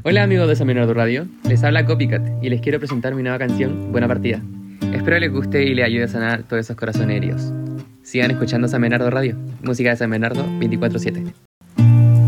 Hola amigos de San Bernardo Radio, les habla Copycat y les quiero presentar mi nueva canción, Buena Partida. Espero les guste y les ayude a sanar todos esos corazones heridos. Sigan escuchando San Bernardo Radio, música de San Bernardo 24/7.